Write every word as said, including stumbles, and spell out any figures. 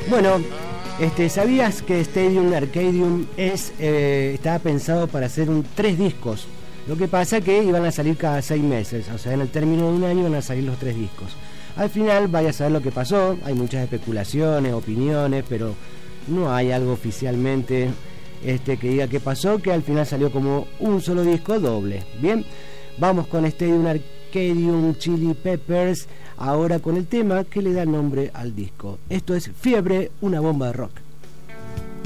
Bueno, este, ¿sabías que Stadium Arcadium es, eh, estaba pensado para hacer un tres discos? Lo que pasa que iban a salir cada seis meses, o sea, en el término de un año iban a salir los tres discos. Al final, vaya a saber lo que pasó, hay muchas especulaciones, opiniones, pero no hay algo oficialmente este, que diga qué pasó, que al final salió como un solo disco doble. Bien, vamos con Stadium Arcadium Chili Peppers, ahora con el tema que le da nombre al disco. Esto es Fiebre, una bomba de rock.